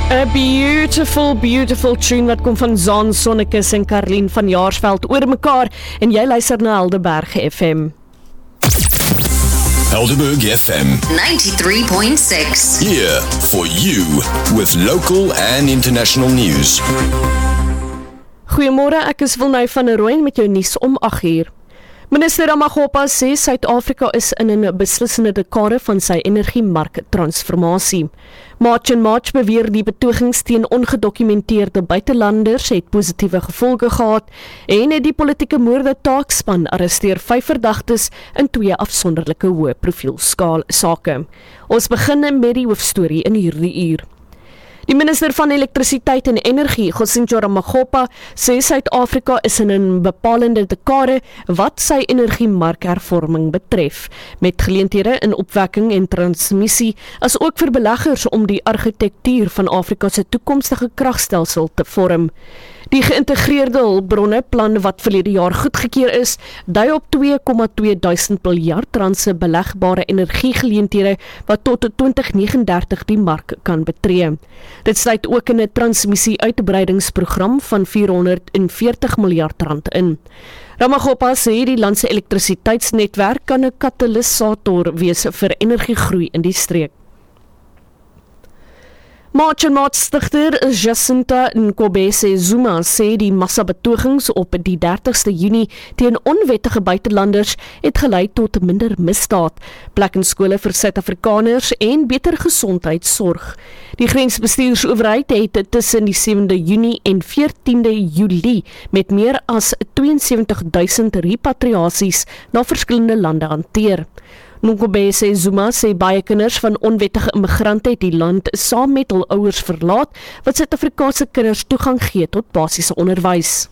A beautiful tune wat kom van Zaan Sonnekus en Karlien van Jaarsveld oor mekaar en jy luister na Helderberg FM. Helderberg FM 93.6. here for you with local and international news. Goeiemôre, ek is Wilnou van der Rooyen met jou nuus om 8:00. Minister Ramaphosa sê Suid-Afrika is in 'n beslissende dekade van sy energiemarktransformasie. March en March beweer die betogings teen ongedokumenteerde buitelanders het positiewe gevolge gehad en het die politieke moorde taakspan arresteer 5 verdagtes in 2 afsonderlike hoë profiel sake. Ons begin met die hoofstorie in hierdie uur. Die minister van elektrisiteit en energie, Gosinto Ramaphosa, sê Suid-Afrika is in 'n bepalende dekade wat sy energiemarkhervorming betref, met geleenthede in opwekking en transmissie, as ook vir beleggers om die argitektuur van Afrika se toekomstige kragstelsel te vorm. Die geïntegreerde hulpbronne plan wat verlede jaar goedgekeur is, dui op 2,2 duisend miljard rand se belegbare energiegeleenthede wat tot 2039 die mark kan betree. Dit sluit ook in 'n transmissie-uitbreidingsprogram van 440 miljard rand in. Ramaphosa sê die land se elektrisiteitsnetwerk kan 'n katalisator wees vir energiegroei in die streek. March en March stigter Jacinta Nkobese Zuma sê die massabetogings op die 30ste Junie teen onwettige buitelanders het gelei tot minder misdaad, plek in skole vir Suid-Afrikaners en beter gesondheidsorg. Die grensbestuursowerheid het tussen die 7de Junie en 14de Julie met meer as 72,000 repatriasies na verskillende lande hanteer. Nkobese Zuma sê baie kinders van onwettige immigrante het die land saam met hul ouers verlaat, wat Suid-Afrikaanse kinders toegang gee tot basiese onderwys.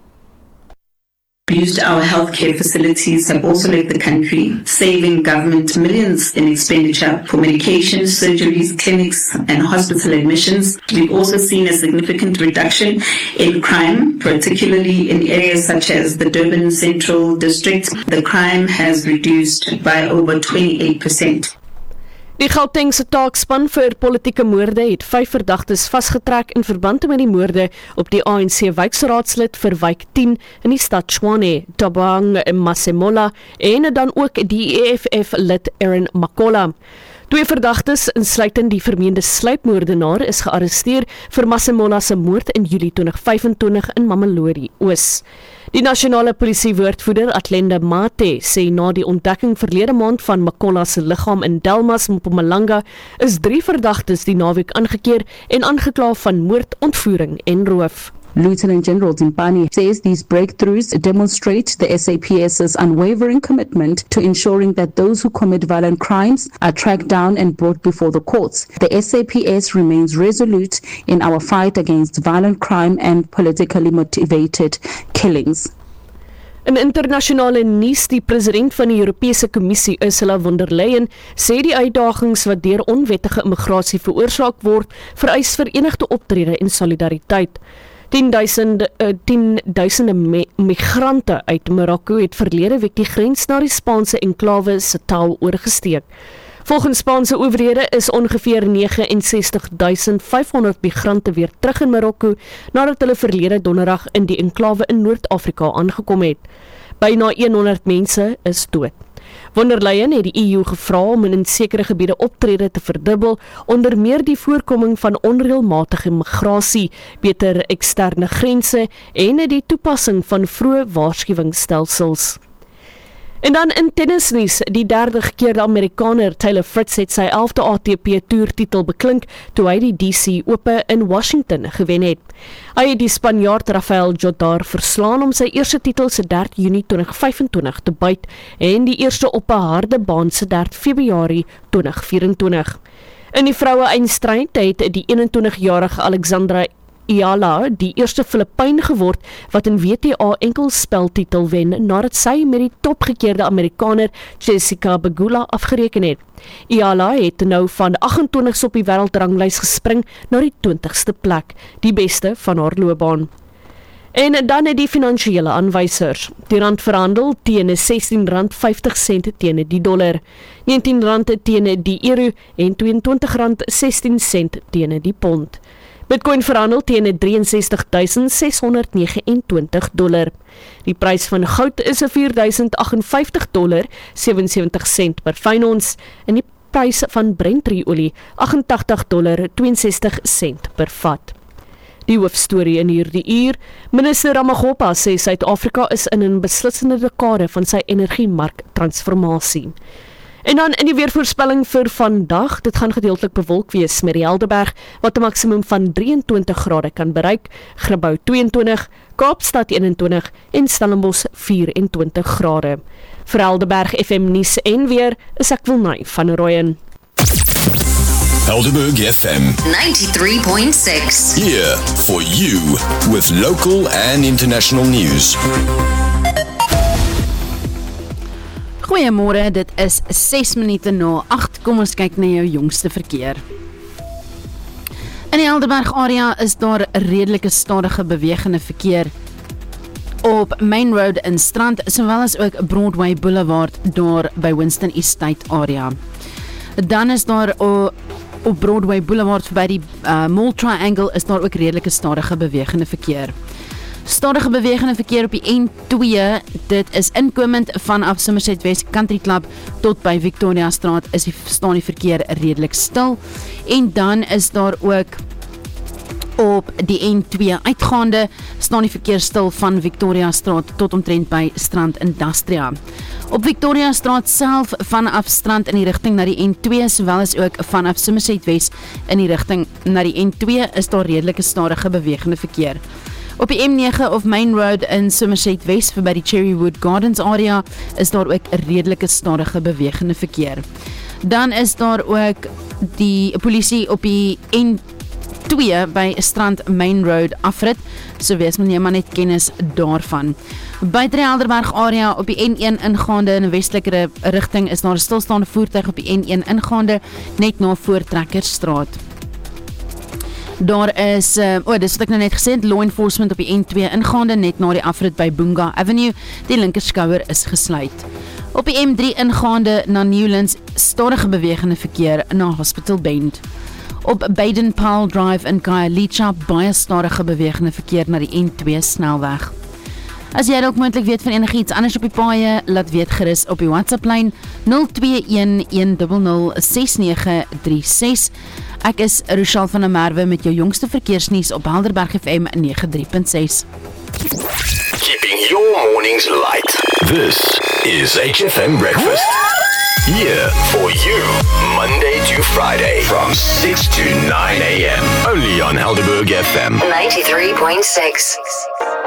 Used our healthcare facilities have also left the country, saving government millions in expenditure for medications, surgeries, clinics, and hospital admissions. We've also seen a significant reduction in crime, particularly in areas such as the Durban Central District. The crime has reduced by over 28%. Die Gautengse taakspan vir politieke moorde het 5 verdagtes vasgetrek in verband met die moorde op die ANC wijkraadslid vir wijk 10 in die stad Tshwane, Tabang Masemola en dan ook die EFF lid Aaron Makola. 2 verdagtes, insluitend die vermeende sluipmoordenaar, is gearresteer vir Masemola se moord in Julie 2025 in Mamelodi Oos. Die nasionale polisiewoordvoerder Atlenda Mate sê na die ontdekking verlede maand van Makola se liggaam in Delmas, Mpumalanga, is 3 verdagtes die naweek aangekeer en aangekla van moord, ontvoering en roof. Lieutenant General Dimpani says these breakthroughs demonstrate the SAPS's unwavering commitment to ensuring that those who commit violent crimes are tracked down and brought before the courts. The SAPS remains resolute in our fight against violent crime and politically motivated killings. In internasionale nuus, die president van die Europese Kommissie, Ursula von der Leyen, sê die uitdagings wat deur onwettige immigrasie veroorsaak word, vereis verenigde optrede en solidariteit. 10.000 migrante uit Marokko het verlede week die grens na die Spaanse enklawe Setaal oorgesteek. Volgens Spaanse owerhede is ongeveer 69.500 migrante weer terug in Marokko nadat hulle verlede donderdag in die enklawe in Noord-Afrika aangekom het. Byna 100 mense is dood. Von der Leyen het die EU gevra om in sekere gebiede optrede te verdubbel, onder meer die voorkoming van onreëlmatige migrasie, beter eksterne grense en die toepassing van vroeë waarskuwingsstelsels. En dan in tennisnuus, die 3de gekeerde Amerikaner Taylor Fritz het sy 11de ATP toertitel beklink toe hy die DC Ope in Washington gewen het. Hy het die Spanjaard Rafael Jodar verslaan om sy eerste titel se 3 Junie 2025 te byt en die eerste op 'n harde baan se 3 Februarie 2024. In die vroue eindstryd het die 21-jarige Alexandra Iala die eerste Filippyn geword wat in WTA enkelspeltitel wen nadat sy met die topgekeerde Amerikaner Jessica Pegula afgereken het. Iala het nou van 28ste op die wêreldranglys gespring na die 20ste plek, die beste van haar loopbaan. En dan het die finansiële aanwysers. Die rand verhandel teen R16.50 teen die dollar, R19 teen die euro en R22.16 teen die pond. Bitcoin verhandel teen $63,629. Die prys van goud is $4,058,77 per fyn ons en die prys van Brent-olie $88,62 per vat. Die hoofstorie in hierdie uur, minister Ramaphosa sê Suid-Afrika is in 'n beslissende dekade van sy energiemarktransformasie. En dan in die weervoorspelling vir vandag, dit gaan gedeeltelik bewolk wees met die Helderberg, wat 'n maksimum van 23 grade kan bereik, Grabouw 22, Kaapstad 21 en Stellenbosch 24 grade. Vir Helderberg FM nuus en weer is ek Wilnay van Rooyen. Helderberg FM 93.6. here for you with local and international news. Goeiemôre, dit is 6 minute na 8. Kom ons kyk na jou jongste verkeer. In die Helderberg area is daar 'n redelike stadige bewegende verkeer op Main Road in Strand, sowel as ook Broadway Boulevard daar by Winston Estate area. Dan is daar op Broadway Boulevard verby die Mall Triangle is daar ook redelike stadige bewegende verkeer. Stadige bewegende verkeer op die N2, dit is inkomend vanaf Somerset West Country Club tot by Victoria Straat staan die verkeer redelik stil. En dan is daar ook op die N2 uitgaande staan die verkeer stil van Victoria Straat tot omtrent by Strand Industria. Op Victoria Straat self vanaf Strand in die rigting na die N2, sowel as ook vanaf Somerset West in die rigting na die N2 is daar redelike stadige bewegende verkeer. Op die M9 of Main Road in Somerset West verby die Cherrywood Gardens area is daar ook 'n redelike stadige bewegende verkeer. Dan is daar ook die polisie op die N2 by Strand Main Road afrit, so wees meneer maar net kennis daarvan. Buite die Helderberg area op die N1 ingaande in 'n westelike rigting is daar 'n stilstaande voertuig op die N1 ingaande net na Voortrekkersstraat. Daar is, dis wat ek nou net gesê het, law enforcement op die N2 ingaande net na die afrit by Boonga Avenue, die linkerskouer is gesluit. Op die M3 ingaande na Newlands, stadige bewegende verkeer na Hospital Bend. Op Baden-Powell Drive in Khayelitsha, baie stadige bewegende verkeer na die N2 snelweg. As jy dalk moontlik weet van enigiets anders op die paaie, laat weet gerus op die WhatsApp-lyn 0211006936. Ek is Rochelle van der Merwe met jou jongste verkeersnuus op Helderberg FM 93.6. Keeping your mornings light. This is HFM Breakfast. Here for you, Monday to Friday from 6 to 9 a.m. Only on Helderberg FM 93.6.